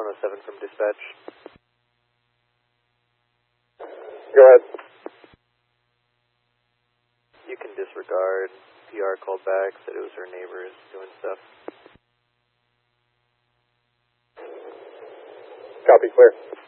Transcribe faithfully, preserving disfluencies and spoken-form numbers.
one oh seven from dispatch. Go ahead. You can disregard. P R called back, said it was her neighbors doing stuff. Copy, clear.